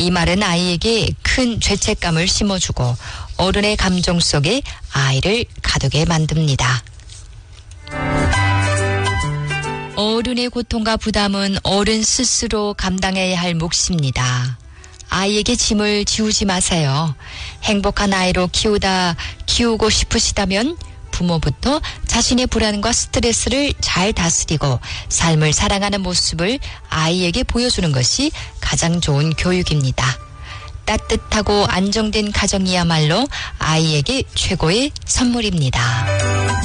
이 말은 아이에게 큰 죄책감을 심어주고 어른의 감정 속에 아이를 가두게 만듭니다. 어른의 고통과 부담은 어른 스스로 감당해야 할 몫입니다. 아이에게 짐을 지우지 마세요. 행복한 아이로 키우고 싶으시다면 부모부터 자신의 불안과 스트레스를 잘 다스리고 삶을 사랑하는 모습을 아이에게 보여주는 것이 가장 좋은 교육입니다. 따뜻하고 안정된 가정이야말로 아이에게 최고의 선물입니다.